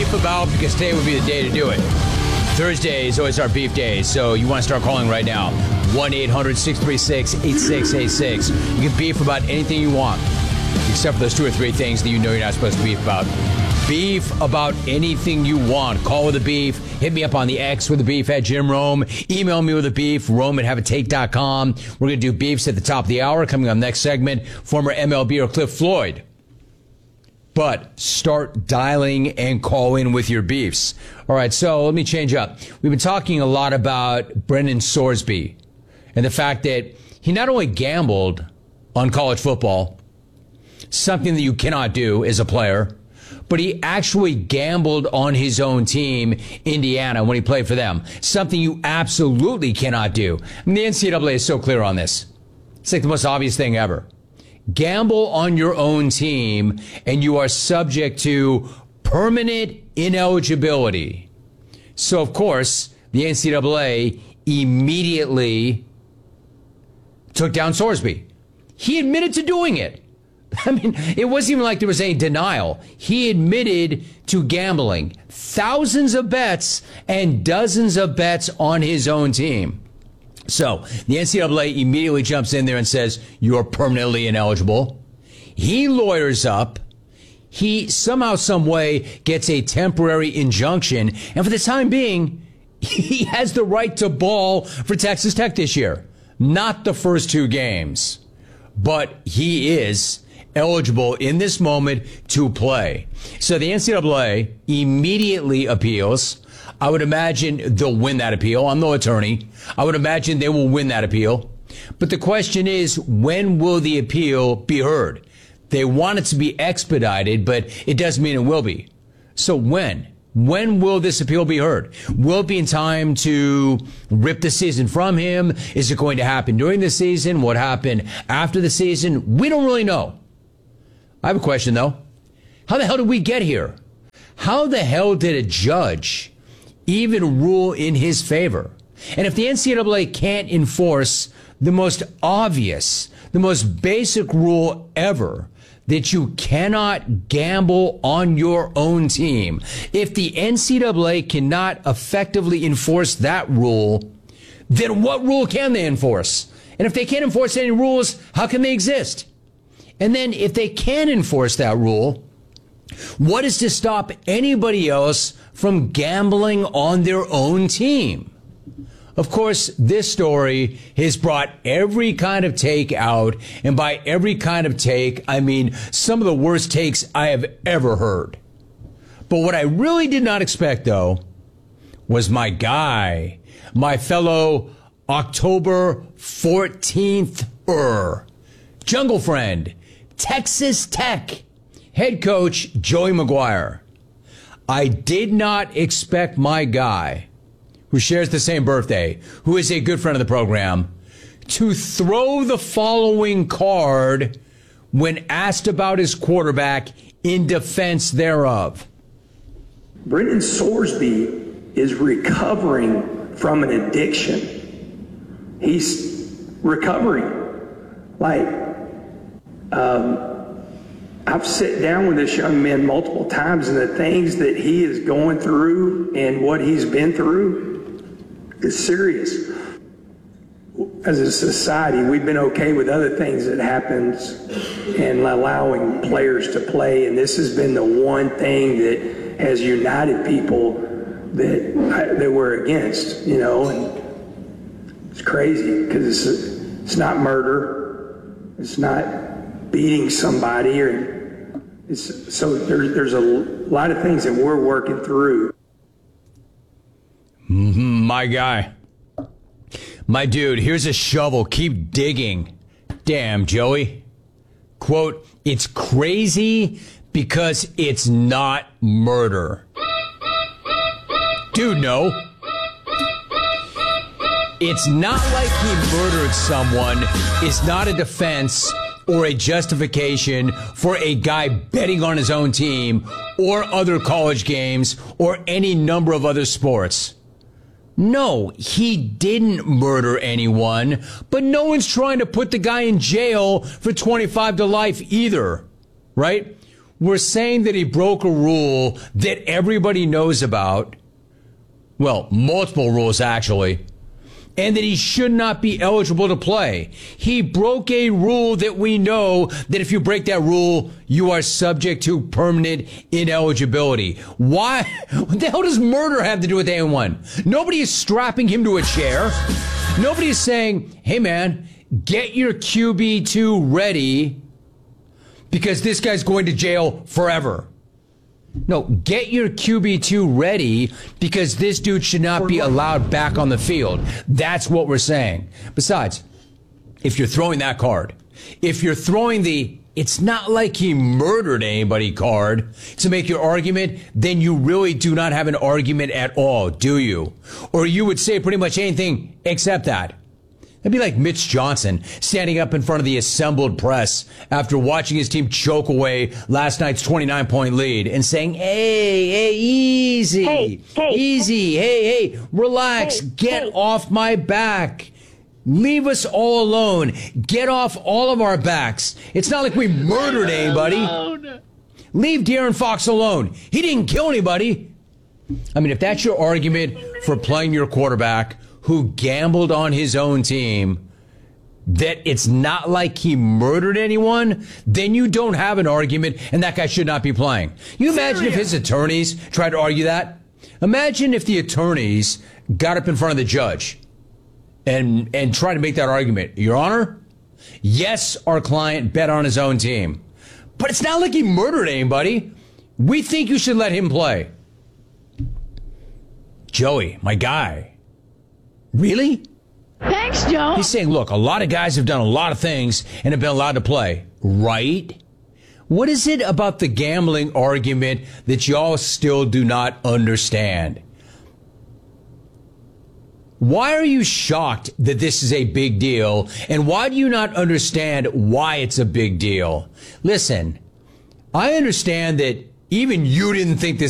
beef about? Because today would be the day to do it. Thursday is always our beef day, so you want to start calling right now. 1-800-636-8686. You can beef about anything you want, except for those 2 or 3 things that you know you're not supposed to beef about. Beef about anything you want. Call with a beef. Hit me up on the X with a beef at Jim Rome. Email me with a beef, rome@haveatake.com. We're going to do beefs at the top of the hour. Coming up next segment, former MLB or Cliff Floyd. But start dialing and call in with your beefs. All right, so let me change up. We've been talking a lot about Brendan Sorsby and the fact that he not only gambled on college football, something that you cannot do as a player, but he actually gambled on his own team, Indiana, when he played for them. Something you absolutely cannot do. I mean, the NCAA is so clear on this. It's like the most obvious thing ever. Gamble on your own team, and you are subject to permanent ineligibility. So, of course, the NCAA immediately took down Sorsby. He admitted to doing it. I mean, it wasn't even like there was any denial. He admitted to gambling thousands of bets and dozens of bets on his own team. So the NCAA immediately jumps in there and says, you're permanently ineligible. He lawyers up. He somehow, some way gets a temporary injunction. And for the time being, he has the right to ball for Texas Tech this year. Not the first 2 games, but he is eligible in this moment to play. So the NCAA immediately appeals. I would imagine they'll win that appeal. I'm no attorney. I would imagine they will win that appeal. But the question is, when will the appeal be heard? They want it to be expedited, but it doesn't mean it will be. So when? When will this appeal be heard? Will it be in time to rip the season from him? Is it going to happen during the season? What happened after the season? We don't really know. I have a question, though. How the hell did we get here? How the hell did a judge even rule in his favor? And if the NCAA can't enforce the most obvious, the most basic rule ever, that you cannot gamble on your own team, if the NCAA cannot effectively enforce that rule, then what rule can they enforce? And if they can't enforce any rules, how can they exist? And then if they can enforce that rule, what is to stop anybody else from gambling on their own team? Of course, this story has brought every kind of take out. And by every kind of take, I mean some of the worst takes I have ever heard. But what I really did not expect, though, was my guy, my fellow October 14th-er, Jungle Friend, Texas Tech head coach Joey McGuire. I did not expect my guy, who shares the same birthday, who is a good friend of the program, to throw the following card when asked about his quarterback in defense thereof. Brendan Sorsby is recovering from an addiction. He's recovering. I've sat down with this young man multiple times, and the things that he is going through and what he's been through is serious. As a society, we've been okay with other things that happens and allowing players to play, and this has been the one thing that has united people that we're against, and it's crazy because it's not murder, it's not beating somebody, so there's a lot of things that we're working through. My guy. My dude, here's a shovel. Keep digging. Damn, Joey. Quote, it's crazy because it's not murder. Dude, no. It's not like he murdered someone. It's not a defense or a justification for a guy betting on his own team or other college games or any number of other sports. No, he didn't murder anyone, but no one's trying to put the guy in jail for 25 to life either, right? We're saying that he broke a rule that everybody knows about. Well, multiple rules, actually. And that he should not be eligible to play. He broke a rule that we know that if you break that rule, you are subject to permanent ineligibility. Why? What the hell does murder have to do with anyone? Nobody is strapping him to a chair. Nobody is saying, hey man, get your QB2 ready because this guy's going to jail forever. No, get your QB2 ready because this dude should not be allowed back on the field. That's what we're saying. Besides, if you're throwing that card, if you're throwing the it's not like he murdered anybody card to make your argument, then you really do not have an argument at all, do you? Or you would say pretty much anything except that. That'd be like Mitch Johnson standing up in front of the assembled press after watching his team choke away last night's 29-point lead and saying, hey, easy, relax, get off my back. Leave us all alone. Get off all of our backs. It's not like we murdered anybody. Leave De'Aaron Fox alone. He didn't kill anybody. I mean, if that's your argument for playing your quarterback who gambled on his own team, that it's not like he murdered anyone, then you don't have an argument and that guy should not be playing. You imagine if his attorneys tried to argue that? Imagine if the attorneys got up in front of the judge and tried to make that argument. Your Honor, yes, our client bet on his own team, but it's not like he murdered anybody. We think you should let him play. Joey, my guy. Really? Thanks, Joe. He's saying, look, a lot of guys have done a lot of things and have been allowed to play. Right? What is it about the gambling argument that y'all still do not understand? Why are you shocked that this is a big deal? And why do you not understand why it's a big deal? Listen, I understand that even you didn't think this